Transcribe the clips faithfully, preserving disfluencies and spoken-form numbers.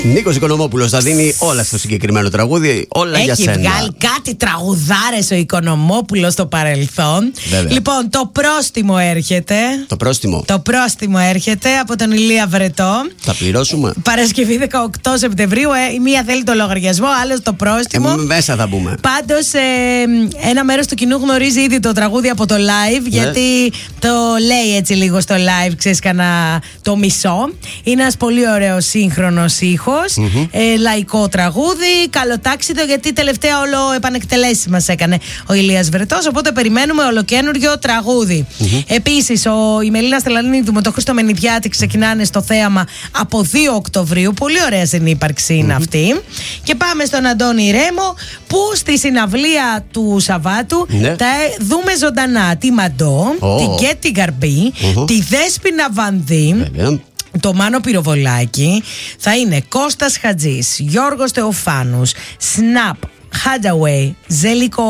Νίκος Οικονομόπουλος θα δίνει όλα στο συγκεκριμένο τραγούδι, όλα Έχει για σένα. Έχει βγάλει κάτι τραγουδάρες ο Οικονομόπουλος στο παρελθόν. Βέβαια. Λοιπόν, το πρόστιμο έρχεται. Το πρόστιμο. Το πρόστιμο έρχεται από τον Ηλία Βρετό. Θα πληρώσουμε. Παρασκευή δεκαοκτώ Σεπτεμβρίου. Ε, η μία θέλει το λογαριασμό, άλλο το πρόστιμο. Ε, μέσα θα μπούμε. Πάντως, ε, ένα μέρος του κοινού γνωρίζει ήδη το τραγούδι από το live, ναι. Γιατί το λέει έτσι λίγο στο live, ξέρεις, κανένα το μισό. Είναι ένας πολύ ωραίος σύγχρονος ήχος, mm-hmm. ε, λαϊκό τραγούδι, καλοτάξιτο, γιατί τελευταία όλο επανεκτελέσεις μας έκανε ο Ηλίας Βρετός. Οπότε περιμένουμε ολοκένουργιο τραγούδι. Mm-hmm. Επίσης, ο, η Μελίνα Στελανίδου με το Χρήστο Μενιδιάτη ξεκινάνε στο θέαμα από δύο Οκτωβρίου. Πολύ ωραία συνύπαρξη είναι mm-hmm. αυτή. Και πάμε στον Αντώνη Ρέμο, που στη συναυλία του Σαββάτου ναι. θα δούμε ζωντανά τη Μαντό, oh. την Κέτη Γαρμπή, uh-huh. τη Δέσποινα Βανδύ, yeah. το Μάνο Πυροβολάκη. Θα είναι Κώστας Χατζής, Γιώργος Θεοφάνους, Σναπ, Χάντζαουέι, Ζέλικο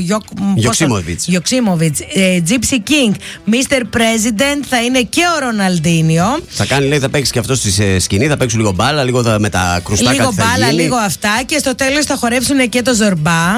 Γιοξίμοβιτς, Gypsy King, μίστερ President, θα είναι και ο Ροναλντίνιο. Θα κάνει, λέει, θα παίξει και αυτό στη σκηνή, θα παίξουν λίγο μπάλα, λίγο με τα κρουστάκα. Λίγο μπάλα, λίγο αυτά. Και στο τέλος θα χορέψουν και το Ζορμπά.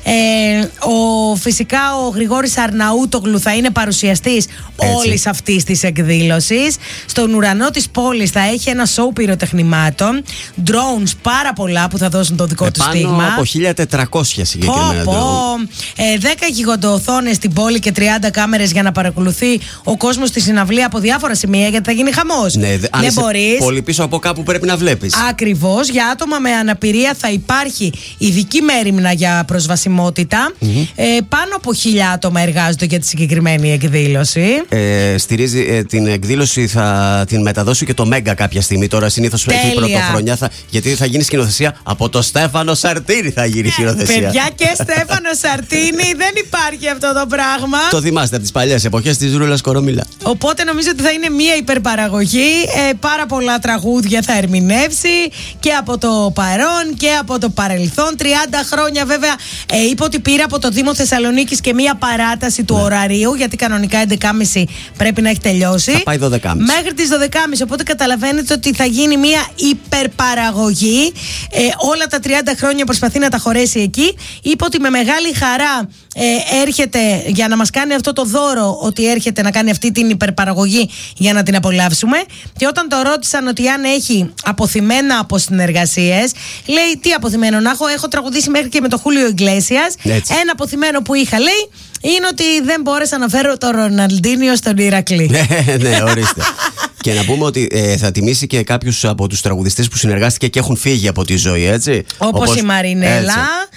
Ε, ο, φυσικά ο Γρηγόρης Αρναούτογλου θα είναι παρουσιαστής όλης αυτής της εκδήλωσης. Στον ουρανό της πόλης θα έχει ένα σοου πυροτεχνημάτων, drones πάρα πολλά που θα δώσουν το δικό του στίγμα. Από χίλια τετρακόσια συγκεκριμένα. Πω, πω. Ε, δέκα γιγαντοοθόνες στην πόλη και τριάντα κάμερες για να παρακολουθεί ο κόσμος στη συναυλία από διάφορα σημεία, γιατί θα γίνει χαμός. Ναι, αν δεν μπορείς. Πολύ πίσω από κάπου πρέπει να βλέπεις. Ακριβώς. Για άτομα με αναπηρία θα υπάρχει ειδική μέριμνα για προσβασιμότητα. Mm-hmm. Ε, πάνω από χίλια άτομα εργάζονται για τη συγκεκριμένη εκδήλωση. Ε, στηρίζει ε, την εκδήλωση, θα την μεταδώσει και το Μέγκα κάποια στιγμή. Τώρα συνήθως έχει πρωτοχρονιά, θα, γιατί θα γίνει σκηνοθεσία από το Στέφανο Σαρτήρη. Θα γίνει σκηνοθεσία. Παιδιά, και Στέφανο Σαρτίνη, δεν υπάρχει αυτό το πράγμα. Το θυμάστε από τις παλιές εποχές της Ρούλας Κορομίλα. Οπότε νομίζω ότι θα είναι μια υπερπαραγωγή. Ε, πάρα πολλά τραγούδια θα ερμηνεύσει και από το παρόν και από το παρελθόν. τριάντα χρόνια βέβαια. Ε, είπε ότι πήρε από το Δήμο Θεσσαλονίκης και μια παράταση του ναι. ωραρίου, γιατί κανονικά έντεκα και μισή πρέπει να έχει τελειώσει. Θα πάει δώδεκα και μισή. Μέχρι τις δώδεκα και μισή. Οπότε καταλαβαίνετε ότι θα γίνει μια υπερπαραγωγή. Ε, όλα τα τριάντα χρόνια προσπαθεί να τα χωρέσει εκεί. Είπε ότι με μεγάλη χαρά ε, έρχεται για να μας κάνει αυτό το δώρο, ότι έρχεται να κάνει αυτή την υπερπαραγωγή για να την απολαύσουμε. Και όταν το ρώτησαν ότι αν έχει αποθυμένα από συνεργασίες, λέει, τι αποθυμένο να έχω, έχω τραγουδήσει μέχρι και με το Χούλιο Ιγκλέσιας. Ένα αποθυμένο που είχα, λέει, είναι ότι δεν μπόρεσα να φέρω το Ροναλντίνιο στον Ηρακλή. Ναι, ορίστε. Και να πούμε ότι ε, θα τιμήσει και κάποιους από τους τραγουδιστές που συνεργάστηκε και έχουν φύγει από τη ζωή, έτσι. Όπως, Όπως η Μαρινέλα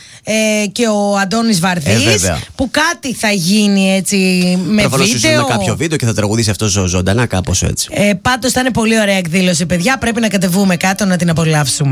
ε, και ο Αντώνης Βαρδής, ε, που κάτι θα γίνει έτσι με προφανώς βίντεο. Με κάποιο βίντεο και θα τραγουδήσει αυτό ζωντανά, κάπως έτσι. Ε, πάντως θα είναι πολύ ωραία εκδήλωση, παιδιά. Πρέπει να κατεβούμε κάτω να την απολαύσουμε.